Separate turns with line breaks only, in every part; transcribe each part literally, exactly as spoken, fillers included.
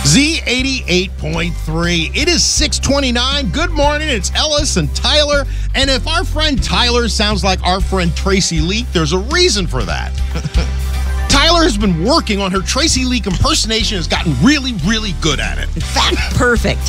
Z eighty-eight point three. It is six twenty-nine. Good morning. It's Ellis and Tyler. And if our friend Tyler sounds like our friend Tracy Leak, there's a reason for that. Tyler has been working on her Tracy Leak impersonation, has gotten really, really good at it.
In fact, perfect.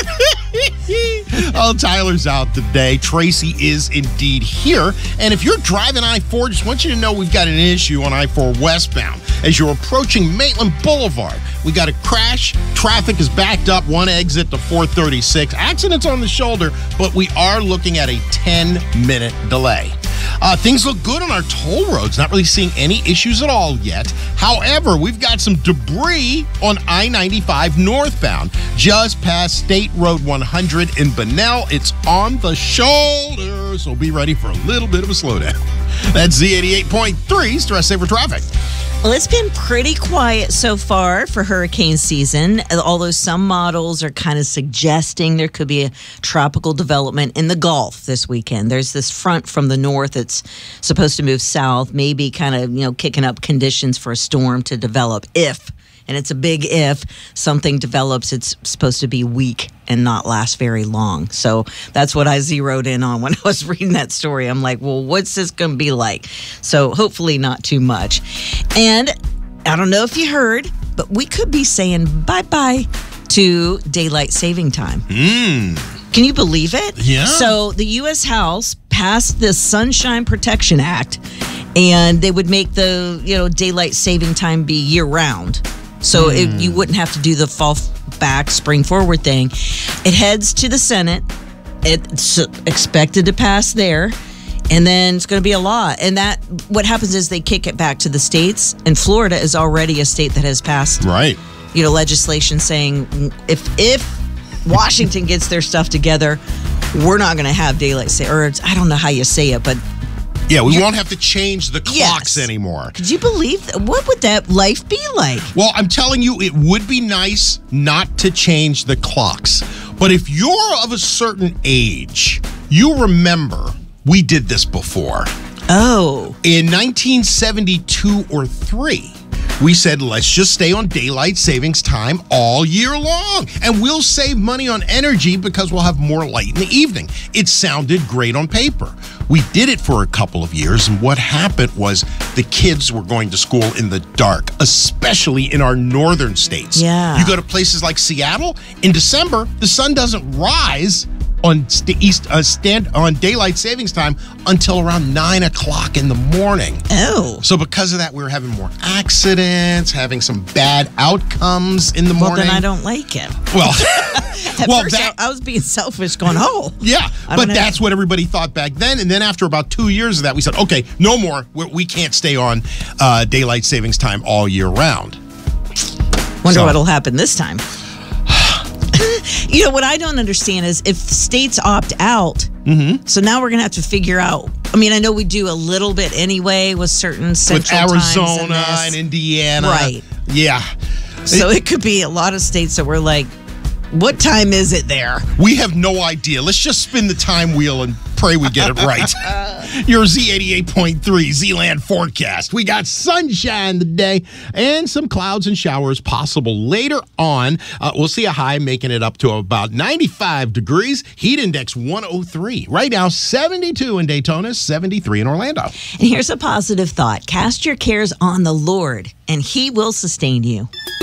Oh, Tyler's out today. Tracy is indeed here. And if you're driving I four, just want you to know we've got an issue on I four westbound. As you're approaching Maitland Boulevard, we got a crash. Traffic is backed up. One exit to four thirty-six. Accidents on the shoulder, but we are looking at a ten-minute delay. Uh, things look good on our toll roads. Not really seeing any issues at all yet. However, we've got some debris on I ninety-five northbound, just past State Road one hundred in Bunnell. It's on the shoulder, so be ready for a little bit of a slowdown. That's Z eighty-eight point three, Stress Saver Traffic.
Well, it's been pretty quiet so far for hurricane season, although some models are kind of suggesting there could be a tropical development in the Gulf this weekend. There's this front from the north that's supposed to move south, maybe kind of, you know, kicking up conditions for a storm to develop if, and it's a big if, something develops. It's supposed to be weak and not last very long. So that's what I zeroed in on when I was reading that story. I'm like, well, what's this going to be like? So hopefully not too much. And I don't know if you heard, but we could be saying bye-bye to daylight saving time.
Mm.
Can you believe it?
Yeah.
So the U S House passed the Sunshine Protection Act, and they would make the, you know, daylight saving time be year-round. So mm. it, you wouldn't have to do the fall back, spring forward thing. It heads to the Senate. It's expected to pass there. And then it's going to be a law. And that, what happens is they kick it back to the states. And Florida is already a state that has passed,
right,
you know, legislation saying if if Washington gets their stuff together, we're not going to have daylight saving. Or I don't know how you say it, but
yeah, we won't have to change the clocks
yes.
anymore.
Could you believe that? What would that life be like?
Well, I'm telling you, it would be nice not to change the clocks. But if you're of a certain age, you remember we did this before.
Oh.
In nineteen seventy-two or three, we said, let's just stay on daylight savings time all year long. And we'll save money on energy because we'll have more light in the evening. It sounded great on paper. We did it for a couple of years, and what happened was the kids were going to school in the dark, especially in our northern states.
Yeah.
You go to places like Seattle, in December, the sun doesn't rise on st- east uh, stand on daylight savings time until around nine o'clock in the morning.
Oh.
So because of that, we were having more accidents, having some bad outcomes in the
Well,
morning.
then I don't like it.
Well,
At
well,
first,
that,
I, I was being selfish going, oh.
yeah,
I'm
but
gonna-
that's what everybody thought back then. And then after about two years of that, we said, okay, no more. We, we can't stay on uh, daylight savings time all year round.
Wonder
So-
what'll happen this time. You know, what I don't understand is if states opt out,
Mm-hmm.
so now we're going to have to figure out. I mean, I know we do a little bit anyway with certain central
With
times
Arizona
and,
and Indiana.
Right.
Yeah.
So it could be a lot of states that we're like, what time is it there?
We have no idea. Let's just spin the time wheel and pray we get it right. Your Z eighty-eight point three Z-Land forecast. We got sunshine today and some clouds and showers possible later on. Uh, we'll see a high making it up to about ninety-five degrees. Heat index one oh three. Right now, seventy-two in Daytona, seventy-three in Orlando.
And here's a positive thought. Cast your cares on the Lord, and he will sustain you.